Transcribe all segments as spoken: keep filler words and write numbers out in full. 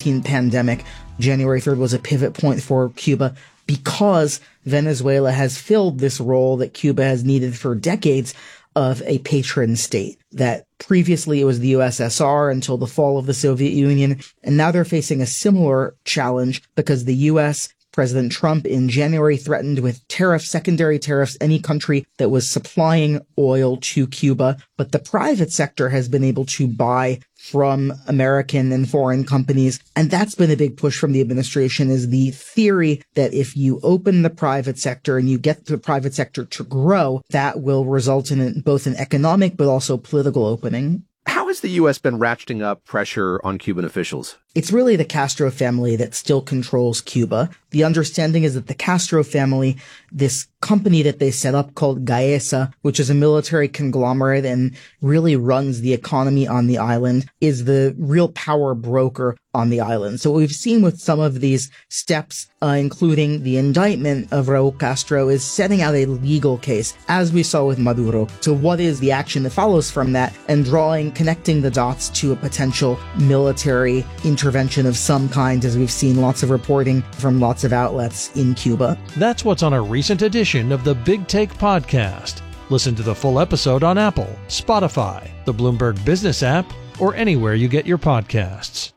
nineteen pandemic. January third was a pivot point for Cuba because Venezuela has filled this role that Cuba has needed for decades of a patron state. That previously it was the U S S R until the fall of the Soviet Union, and now they're facing a similar challenge because the U S, President Trump in January threatened with tariffs, secondary tariffs, any country that was supplying oil to Cuba. But the private sector has been able to buy from American and foreign companies. And that's been a big push from the administration, is the theory that if you open the private sector and you get the private sector to grow, that will result in both an economic but also political opening. How has the U S been ratcheting up pressure on Cuban officials? It's really the Castro family that still controls Cuba. The understanding is that the Castro family, this company that they set up called Gaesa, which is a military conglomerate and really runs the economy on the island, is the real power broker on the island. So what we've seen with some of these steps, uh, including the indictment of Raul Castro, is setting out a legal case, as we saw with Maduro. So what is the action that follows from that, and drawing, connecting the dots to a potential military intervention of some kind, as we've seen lots of reporting from lots of outlets in Cuba. That's what's on a recent edition of the Big Take podcast. Listen to the full episode on Apple, Spotify, the Bloomberg Business app, or anywhere you get your podcasts.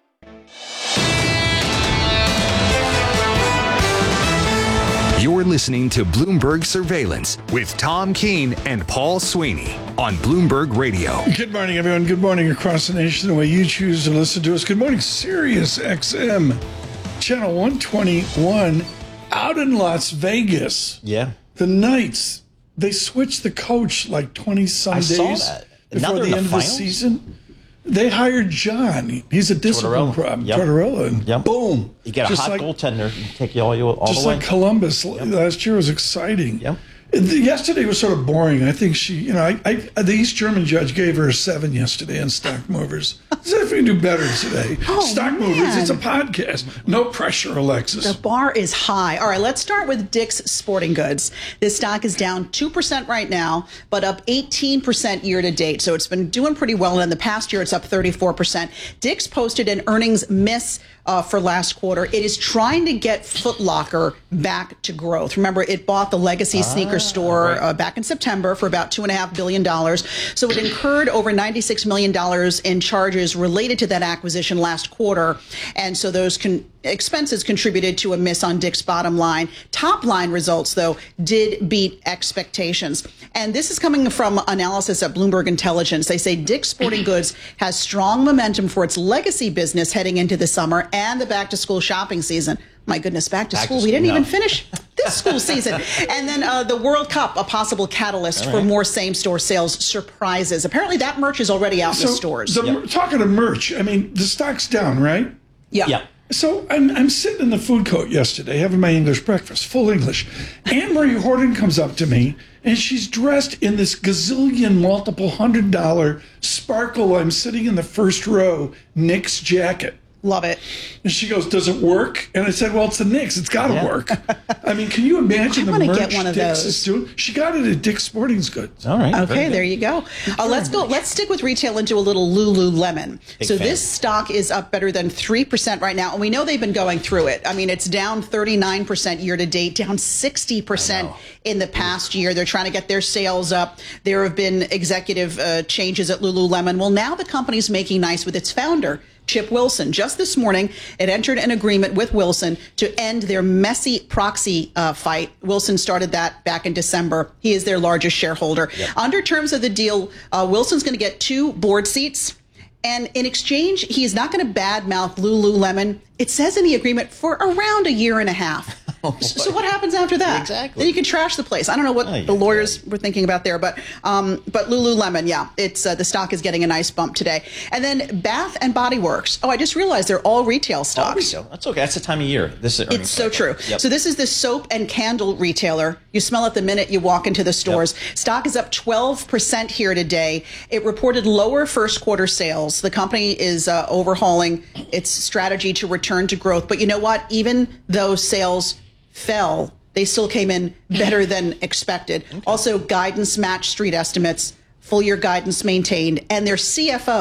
You're listening to Bloomberg Surveillance with Tom Keene and Paul Sweeney on Bloomberg Radio. Good morning, everyone. Good morning across the nation, the way you choose to listen to us. Good morning, Sirius X M, channel one twenty-one, out in Las Vegas. Yeah. The Knights, they switched the coach like twenty-some days saw that. before the, the end finals? of the season. They hired John. He's a discipline Tortorella. problem. Yep. Tortorella. And Yep. boom. You get a Just hot like, goaltender and take you all, you, all Just the way. like Columbus Yep. last year was exciting. Yep. Yesterday was sort of boring. I think she, you know, I, I the East German judge gave her a seven yesterday on Stock Movers. So if we can do better today. Oh, Stock man. Movers, it's a podcast. No pressure, Alexis. The bar is high. All right, let's start with Dick's Sporting Goods. This stock is down two percent right now, but up eighteen percent year to date. So it's been doing pretty well. And in the past year, it's up thirty-four percent. Dick's posted an earnings miss uh, for last quarter. It is trying to get Foot Locker back to growth. Remember, it bought the legacy sneaker store right. uh, back in September for about two point five billion dollars. So it incurred over ninety-six million dollars in charges related to that acquisition last quarter. And so those can expenses contributed to a miss on Dick's bottom line. Top line results, though, did beat expectations. And this is coming from analysis at Bloomberg Intelligence. They say Dick's Sporting Goods has strong momentum for its legacy business heading into the summer and the back-to-school shopping season. My goodness, back to Back to school. school, We didn't no. even finish this school season. And then uh, the World Cup, a possible catalyst All for right. more same-store sales surprises. Apparently that merch is already out in the stores. the, Yep. talking of merch, I mean, the stock's down, right? yeah. Yeah. So I'm, I'm sitting in the food court yesterday having my English breakfast, full English. Anne-Marie Horton comes up to me, and she's dressed in this gazillion, multiple hundred dollar sparkle. I'm sitting in the first row, Knicks jacket. Love it. And she goes, "Does it work?" And I said, "Well, it's the Knicks. It's got to Yeah. work." I mean, can you imagine I the wanna merch get one of Dick's those. is doing? She got it at Dick's Sporting Goods. All right. very Okay, good. there you go. Uh, let's go. Let's stick with retail and do a little Lululemon. Big so fan. this stock is up better than three percent right now. And we know they've been going through it. I mean, it's down thirty-nine percent year to date, down sixty percent in the past year. They're trying to get their sales up. There have been executive uh, changes at Lululemon. Well, now the company's making nice with its founder, Chip Wilson. Just this morning, it entered an agreement with Wilson to end their messy proxy uh, fight. Wilson started that back in December. He is their largest shareholder. Yep. Under terms of the deal, uh, Wilson's going to get two board seats. And in exchange, he is not going to badmouth Lululemon. It says in the agreement for around a year and a half. Oh, So what happens after that? Exactly. Then you can trash the place. I don't know what Oh, the yeah. lawyers were thinking about there, but um, but Lululemon, yeah, it's uh, the stock is getting a nice bump today. And then Bath and Body Works. Oh, I just realized they're all retail All stocks. retail. That's okay. That's the time of year. This is earnings It's so cycle. true. Yep. So this is the soap and candle retailer. You smell it the minute you walk into the stores. Stock is up twelve percent here today. It reported lower first quarter sales. The company is uh, overhauling its strategy to return to growth. But you know what? Even though sales fell, they still came in better than expected. Okay. Also, guidance matched street estimates, full year guidance maintained, and their C F O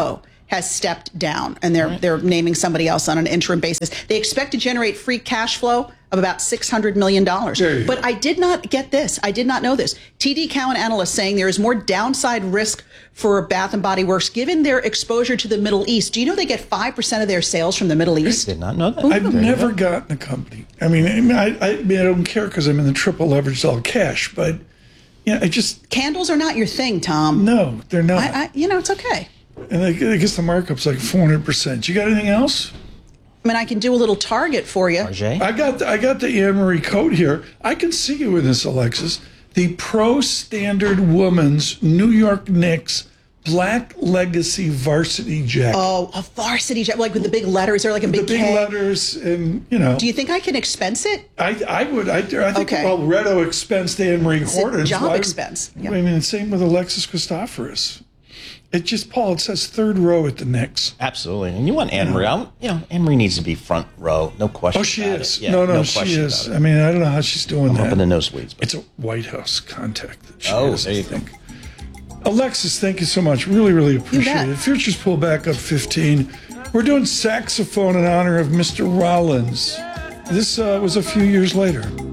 has stepped down, and they're they're naming somebody else on an interim basis. They expect to generate free cash flow of about six hundred million dollars. But I did not get this. I did not know this. T D Cowen analysts saying there is more downside risk for Bath and Body Works given their exposure to the Middle East. Do you know they get five percent of their sales from the Middle East? I did not know that. I've never gotten a company. I mean, I, mean, I, I, mean, I don't care because I'm in the triple leveraged all cash, but yeah, I just... Candles are not your thing, Tom. No, they're not. I, I, you know, it's okay. And I, I guess the markup's like four hundred percent. You got anything else? I mean, I can do a little Target for you. Target? I got the, I got the Anne-Marie coat here. I can see you in this, Alexis. The Pro Standard Women's New York Knicks Black Legacy Varsity Jacket. Oh, a varsity jacket, like with the big letters or like a big The big K. letters, and you know. Do you think I can expense it? I I would I, I think Okay. well, Redo expensed Anne-Marie It's a Horton. job so I- expense. Yep. I mean, same with Alexis Christoforous. It just, Paul, it says third row at the Knicks. Absolutely. And you want Anne Marie. I'm, you know, Anne Marie needs to be front row. No question. Oh, she about is. It. Yeah, no, no, no she question is. about it. I mean, I don't know how she's doing I'm that. up in the nosebleeds. But It's a White House contact that she Oh, has, there you I go. think. Alexis, thank you so much. Really, really appreciate bet. it. Futures pull back up fifteen. We're doing saxophone in honor of Mister Rollins. This uh, was a few years later.